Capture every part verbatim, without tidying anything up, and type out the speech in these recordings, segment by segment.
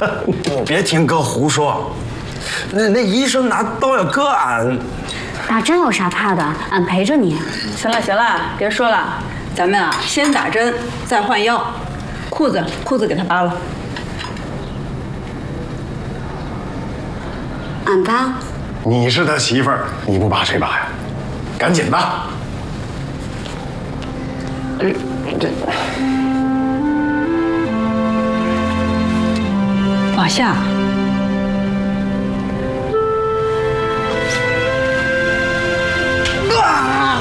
你别听哥胡说，那那医生拿刀要割俺， 打针有啥怕的？俺陪着你。 行了行了，别说了，咱们啊先打针，再换药。裤子裤子给他扒了。 俺扒。 你是他媳妇儿，你不扒谁扒呀？赶紧吧。这这。 往下， 啊！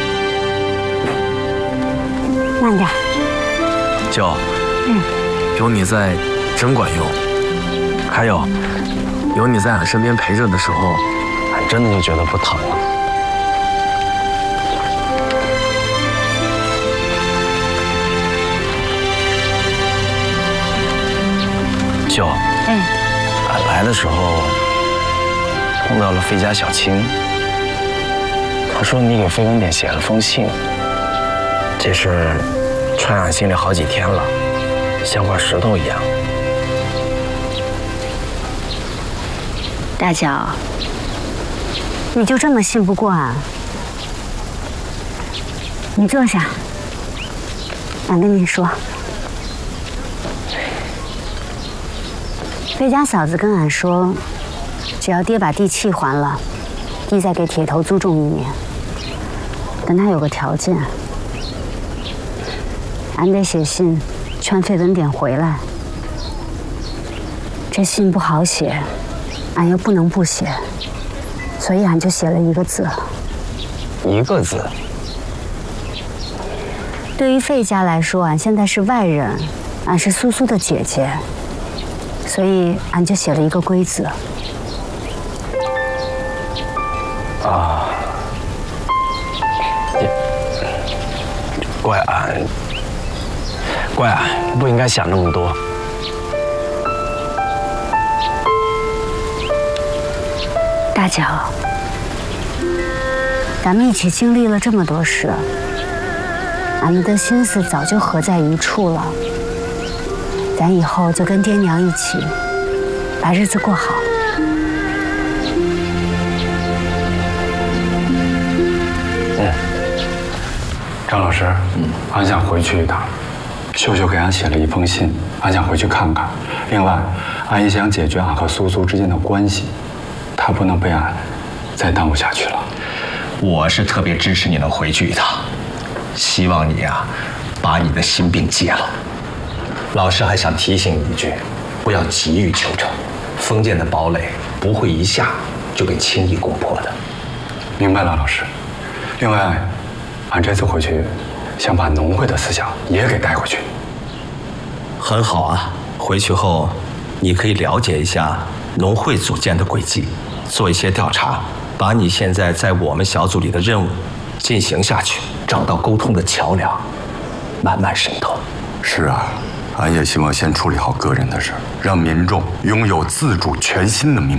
慢点。 舅， 嗯， 有你在真管用。还有，有你在俺身边陪着的时候，俺真的就觉得不疼了。舅。 哎， 俺来的时候碰到了费家小青，他说你给费文典写了封信，这事儿揣俺心里好几天了，像块石头一样。 大脚，你就这么信不过俺？你坐下，俺跟你说。 费家嫂子跟俺说，只要爹把地契还了，地再给铁头租种一年。但他有个条件，俺得写信劝费文典回来。这信不好写，俺又不能不写，所以俺就写了一个字。 一个字。 对于费家来说，俺现在是外人，俺是苏苏的姐姐。 所以，俺就写了一个“归”字。 啊，也怪俺，怪俺不应该想那么多。 大脚，咱们一起经历了这么多事，俺们的心思早就合在一处了。 咱以后就跟爹娘一起，把日子过好。 嗯，张老师，嗯，俺想回去一趟。秀秀给俺写了一封信，俺想回去看看。另外，俺也想解决俺和苏苏之间的关系，她不能被俺再耽误下去了。 我是特别支持你能回去一趟，希望你呀，把你的心病戒了。 老师还想提醒你一句，不要急于求成。封建的堡垒不会一下就被轻易攻破的。 明白了，老师。另外，俺这次回去想把农会的思想也给带回去。 很好啊，回去后你可以了解一下农会组建的轨迹，做一些调查，把你现在在我们小组里的任务进行下去，找到沟通的桥梁，慢慢渗透。 是啊。 俺也希望先处理好个人的事儿，让民众拥有自主全新的命运。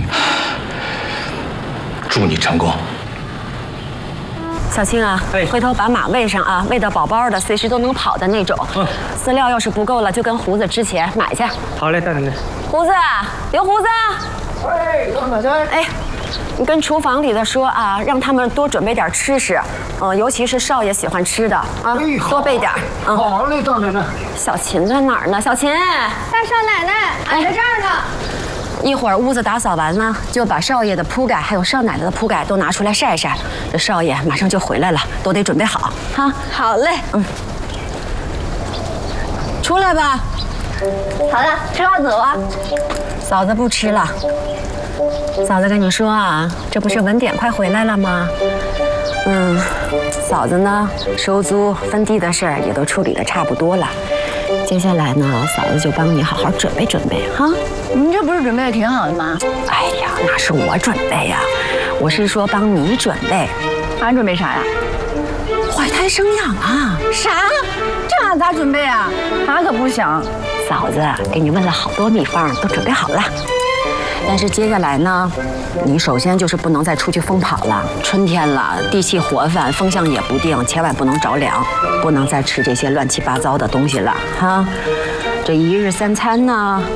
祝你成功。 小青啊，哎，回头把马喂上啊，喂到饱饱的，随时都能跑的那种。嗯，饲料要是不够了，就跟胡子之前买去。 好嘞，大奶奶。 胡子，刘胡子。 哎，老奶奶。 哎。 你跟厨房里的说啊，让他们多准备点吃食，嗯、呃，尤其是少爷喜欢吃的啊，哎、多备点。 嗯，好嘞，大奶奶。 小琴在哪儿呢？小琴， 大少奶奶，俺在这儿呢。 一会儿屋子打扫完了，就把少爷的铺盖还有少奶奶的铺盖都拿出来晒晒。这少爷马上就回来了，都得准备好哈。 好嘞。 嗯。出来吧。 好了，吃饭走啊。 嫂子不吃了。 嫂子跟你说啊，这不是文典快回来了吗？嗯，嫂子呢，收租分地的事儿也都处理的差不多了。接下来呢，嫂子就帮你好好准备准备哈。 您这不是准备的挺好的吗？ 哎呀，那是我准备呀，我是说帮你准备。 俺准备啥呀？ 怀胎生养啊！ 啥？这俺咋准备啊？俺可不想。 嫂子给你问了好多秘方，都准备好了。 但是接下来呢，你首先就是不能再出去疯跑了。春天了，地气活泛，风向也不定，千万不能着凉，不能再吃这些乱七八糟的东西了哈。这一日三餐呢，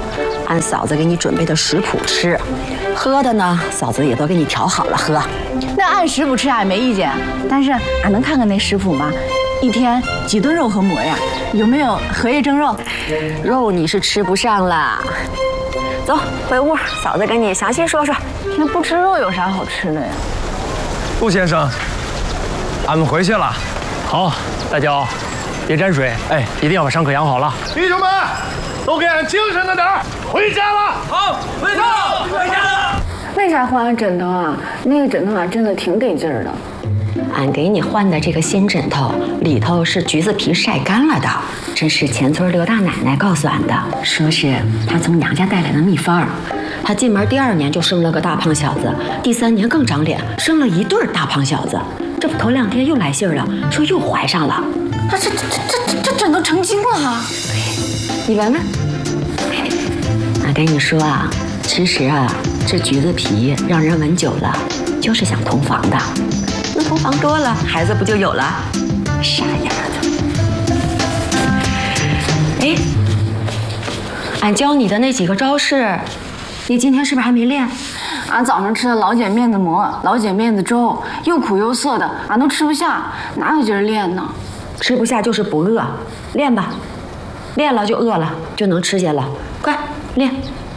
按嫂子给你准备的食谱吃，喝的呢，嫂子也都给你调好了喝。 那按食谱吃俺也没意见，但是俺能看看那食谱吗？一天几顿肉和馍呀？有没有荷叶蒸肉？ 肉你是吃不上了。走，回屋，嫂子跟你详细说说。 那不吃肉有啥好吃的呀？ 陆先生，俺们回去了。好，大娇，别沾水，哎，一定要把伤口养好了。 弟兄们，都给俺精神着点儿，回家了。 好，回家了，回家了。 为啥换俺枕头啊？那个枕头啊，真的挺得劲儿的。 俺给你换的这个新枕头里头是橘子皮晒干了的，这是前村刘大奶奶告诉俺的，说是她从娘家带来的秘方。她进门第二年就生了个大胖小子，第三年更长脸，生了一对大胖小子。这不头两天又来信儿了，说又怀上了。 这这这这这枕头成精了啊！ 你闻闻。俺跟你说啊，其实啊，这橘子皮让人闻久了，就是想同房的。那同房多了，孩子不就有了？傻丫头！哎，俺教你的那几个招式，你今天是不是还没练？ 俺早上吃的老碱面子馍、老碱面子粥，又苦又涩的，俺都吃不下，哪有劲儿练呢？ 吃不下就是不饿，练吧，练了就饿了，就能吃下了。快练！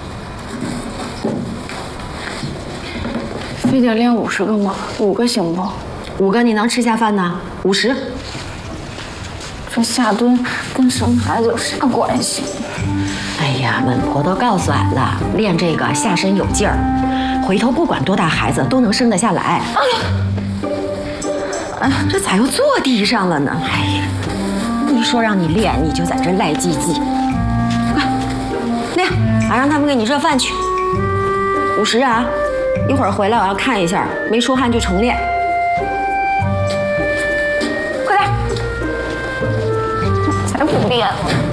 非得练五十个吗？五个行不？ 五个你能吃下饭呢？五十。 这下蹲跟生孩子有啥关系？ 哎呀，稳婆都告诉俺了，练这个下身有劲儿，回头不管多大孩子都能生得下来。哎呀，哎，这咋又坐地上了呢？哎呀，一说让你练，你就在这赖唧唧。快练，俺让他们给你热饭去。五十啊，一会儿回来我要看一下，没出汗就重练。快点， 才不练呢。